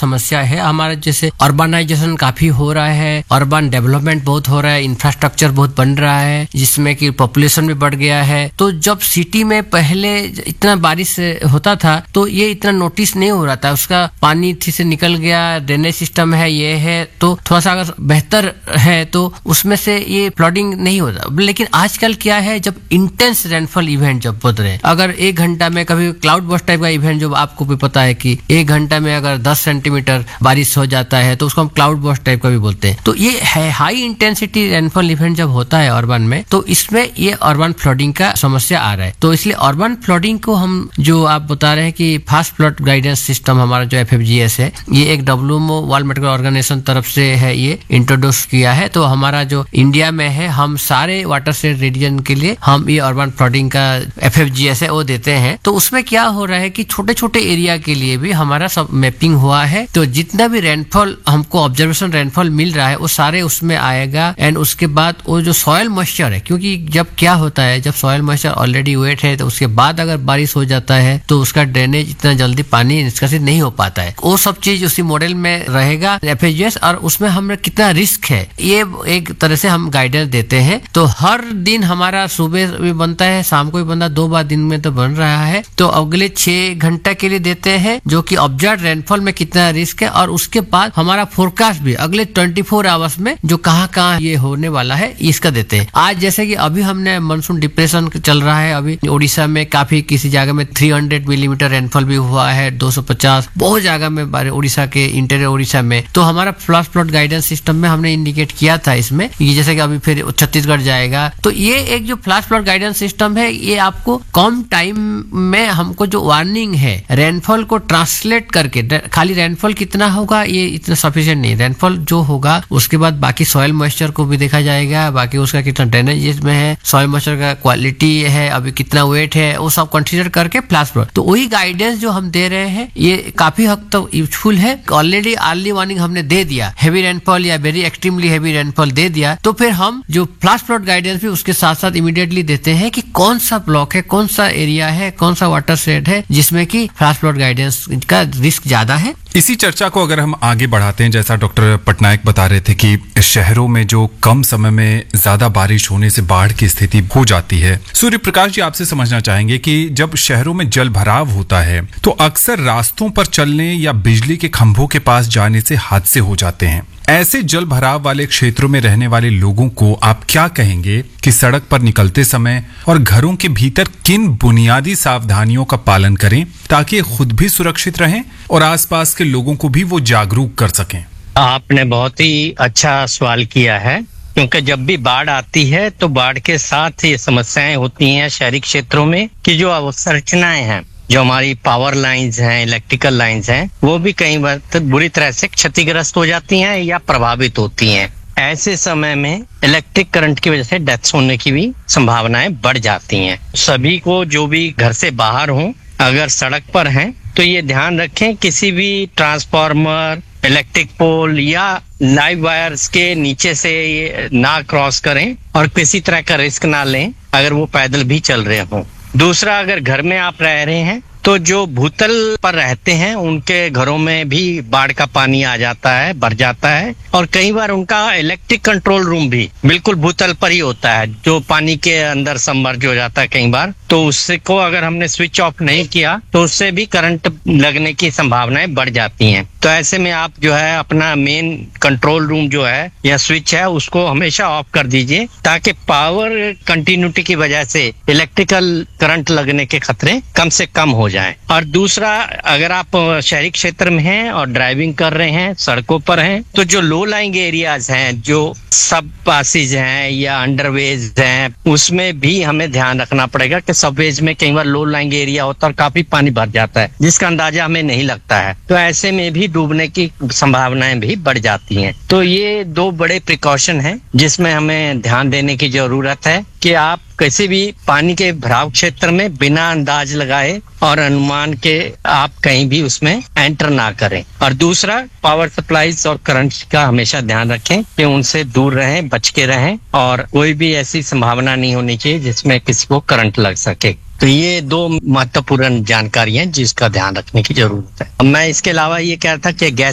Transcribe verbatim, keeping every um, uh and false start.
समस्या है। हमारा जैसे अर्बनाइजेशन काफी हो रहा है, अर्बन डेवलपमेंट बहुत हो रहा है, इंफ्रास्ट्रक्चर बहुत बन रहा है, जिसमें कि पॉपुलेशन भी बढ़ गया है। तो जब सिटी में पहले इतना बारिश होता था तो ये इतना नोटिस नहीं हो रहा था, उसका पानी ठीक से निकल गया, ड्रेनेज सिस्टम है, ये है, तो थोड़ा सा अगर बेहतर है तो उसमें से ये फ्लडिंग नहीं होता। लेकिन आजकल क्या है, जब इंटेंस रेनफॉल इवेंट जब होते रहे, अगर एक घंटा में कभी क्लाउड बर्स्ट टाइप का इवेंट, जो आपको भी पता है कि एक घंटा में अगर दस सेंटीमीटर बारिश हो जाता है तो उसको हम क्लाउड बर्स्ट टाइप का भी बोलते हैं। तो ये है हाई इंटेंसिटी रेनफॉल इवेंट जब होता है अर्बन में, तो इसमें ये अर्बन फ्लडिंग का समस्या आ रहा है। तो इसलिए अर्बन फ्लडिंग को हम, जो आप बता रहे हैं कि फास्ट फ्लड गाइडेंस सिस्टम हमारा जो एफ एफ जी एस है, ये एक W M O world medical organisation तरफ से है, ये इंट्रोड्यूस किया है। तो हमारा जो इंडिया में है, हम सारे वाटर शेड रीजन के लिए हम ये अर्बन फ्लडिंग का एफ एफ जी एस है वो देते हैं। तो उसमें क्या हो रहा है कि छोटे छोटे एरिया के लिए भी हमारा सब मैपिंग हुआ है। तो जितना भी रेनफॉल हमको ऑब्जर्वेशन रेनफॉल मिल रहा है वो सारे उसमें आएगा। एंड उसके बाद वो जो सॉयल मॉइस्चर है, क्योंकि जब क्या होता है, जब सॉयल मॉइस्चर ऑलरेडी वेट है तो उसके बाद अगर बारिश हो जाता है तो उसका ड्रेनेज इतना जल्दी पानी निष्कासित नहीं हो पाता है। वो सब चीज उसी मॉडल में रहेगा एफ एच जी एस। और उसमें हमें कितना रिस्क है ये एक तरह से हम गाइडेंस देते हैं। तो हर दिन हमारा सुबह भी बनता है, शाम को भी बनता है, दो बार दिन में तो बन रहा है। तो अगले छह घंटा के लिए देते हैं जो कि ऑब्जर्व रेनफॉल में कितना रिस्क है, और उसके बाद हमारा फोरकास्ट भी अगले चौबीस आवर्स में जो कहाँ कहाँ ये होने वाला है इसका देते हैं। आज जैसे कि अभी हमने मानसून डिप्रेशन चल रहा है, अभी उड़ीसा में काफी किसी जगह में तीन सौ मिलीमीटर रेनफॉल भी हुआ है, दो सौ पचास बहुत जगह में उड़ीसा के इंटीरियर उड़ीसा में। तो हमारा फ्लड फ्लड गाइडेंस सिस्टम में हमने इंडिकेट किया था इसमें, ये जैसे कि अभी फिर छत्तीसगढ़ जाएगा। तो ये एक जो फ्लड फ्लड गाइडेंस सिस्टम है, ये आपको कम टाइम में हमको जो वार्निंग है रेनफॉल को ट्रांसलेट करके, खाली रेनफॉल कितना होगा ये इतना सफिशिएंट नहीं, रेनफॉल जो होगा उसके बाद बाकी सॉइल मॉइस्चर को भी देखा जाएगा, बाकी उसका कितना ड्रेनेज में है, सॉइल मॉइस्चर का क्वालिटी है, अभी कितना वेट है, वो सब कंसीडर करके फ्लैश फ्लड। तो वही गाइडेंस जो हम दे रहे हैं ये काफी हद तक यूजफुल है। ऑलरेडी अर्ली वार्निंग हमने दे दिया, हैवी रेनफॉल या वेरी एक्सट्रीमली हैवी रेनफॉल दे दिया, तो फिर हम जो फ्लैश फ्लड गाइडेंस भी उसके साथ साथ इमीडिएटली देते हैं कि कौन सा ब्लॉक है, कौन सा एरिया है, कौन सा वाटर शेड है जिसमें कि फ्लैश फ्लड गाइडेंस का रिस्क ज्यादा है। इसी चर्चा को अगर हम आगे बढ़ाते हैं, जैसा डॉक्टर पटनायक बता रहे थे कि शहरों में जो कम समय में ज्यादा बारिश होने से बाढ़ की स्थिति हो जाती है, सूर्य प्रकाश जी आपसे समझना चाहेंगे कि जब शहरों में जल भराव होता है तो अक्सर रास्तों पर चलने या बिजली के खंभों के पास जाने से हादसे हो जाते हैं। ऐसे जल भराव वाले क्षेत्रों में रहने वाले लोगों को आप क्या कहेंगे कि सड़क पर निकलते समय और घरों के भीतर किन बुनियादी सावधानियों का पालन करें ताकि खुद भी सुरक्षित रहें और आसपास के लोगों को भी वो जागरूक कर सकें? आपने बहुत ही अच्छा सवाल किया है, क्योंकि जब भी बाढ़ आती है तो बाढ़ के साथ ये समस्याएं होती हैं शहरी क्षेत्रों में कि जो अवसंरचनाएं हैं, जो हमारी पावर लाइंस हैं, इलेक्ट्रिकल लाइंस हैं, वो भी कई बार तो बुरी तरह से क्षतिग्रस्त हो जाती हैं या प्रभावित होती हैं। ऐसे समय में इलेक्ट्रिक करंट की वजह से डेथ्स होने की भी संभावनाएं बढ़ जाती हैं। सभी को जो भी घर से बाहर हों, अगर सड़क पर हैं तो ये ध्यान रखें किसी भी ट्रांसफार्मर, इलेक्ट्रिक पोल या लाइव वायर्स के नीचे से ये ना क्रॉस करें और किसी तरह का रिस्क ना लें अगर वो पैदल भी चल रहे हों। दूसरा, अगर घर में आप रह रहे हैं तो जो भूतल पर रहते हैं उनके घरों में भी बाढ़ का पानी आ जाता है, भर जाता है, और कई बार उनका इलेक्ट्रिक कंट्रोल रूम भी बिल्कुल भूतल पर ही होता है जो पानी के अंदर सबमर्ज हो जाता है कई बार। तो उससे को अगर हमने स्विच ऑफ नहीं किया तो उससे भी करंट लगने की संभावनाएं बढ़ जाती हैं। तो ऐसे में आप जो है अपना मेन कंट्रोल रूम जो है या स्विच है उसको हमेशा ऑफ कर दीजिए ताकि पावर कंटिन्यूटी की वजह से इलेक्ट्रिकल करंट लगने के खतरे कम से कम हो जाए। और दूसरा, अगर आप शहरी क्षेत्र में हैं और ड्राइविंग कर रहे हैं, सड़कों पर हैं, तो जो लो लाइंग एरियाज हैं, जो सब पासेज हैं या अंडरवेज हैं, उसमें भी हमें ध्यान रखना पड़ेगा कि सबवेज में कई बार लो लाइंग एरिया होता है और काफी पानी भर जाता है जिसका अंदाजा हमें नहीं लगता है। तो ऐसे में भी डूबने की संभावनाएं भी बढ़ जाती हैं। तो ये दो बड़े प्रिकॉशन हैं जिसमें हमें ध्यान देने की जरूरत है कि आप किसी भी पानी के भराव क्षेत्र में बिना अंदाज लगाए और अनुमान के आप कहीं भी उसमें एंटर ना करें। और दूसरा, पावर सप्लाईज और करंट का हमेशा ध्यान रखें कि उनसे दूर रहें, बच के रहें, और कोई भी ऐसी संभावना नहीं होनी चाहिए जिसमें किसी को करंट लग सके। तो ये दो महत्वपूर्ण जानकारी हैं जिसका ध्यान रखने की जरूरत है। मैं इसके अलावा ये कह रहा था कि गैस